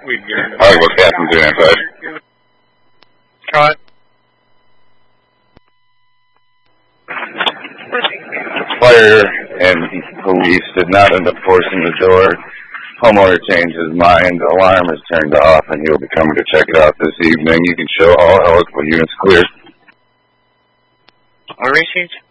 Alright, what's happening to inside? Cut. Fire and police did not end up forcing the door. Homeowner changed his mind. The alarm is turned off, and he'll be coming to check it out this evening. You can show all eligible units clear. What receipts?